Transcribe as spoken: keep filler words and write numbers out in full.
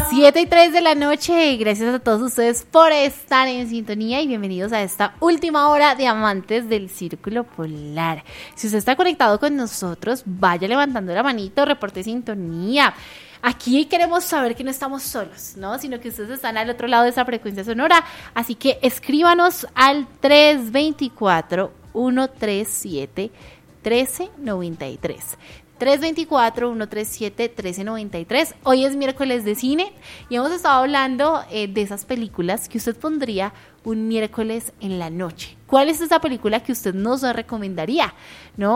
siete y tres de la noche, gracias a todos ustedes por estar en sintonía y bienvenidos a esta última hora de Amantes del Círculo Polar. Si usted está conectado con nosotros, vaya levantando la manito, reporte sintonía. Aquí queremos saber que no estamos solos, ¿no? Sino que ustedes están al otro lado de esa frecuencia sonora, así que escríbanos al tres dos cuatro, uno tres siete, uno tres nueve tres. tres dos cuatro, uno tres siete, uno tres nueve tres. Hoy es miércoles de cine y hemos estado hablando eh, de esas películas que usted pondría un miércoles en la noche. ¿Cuál es esa película que usted nos recomendaría? ¿No?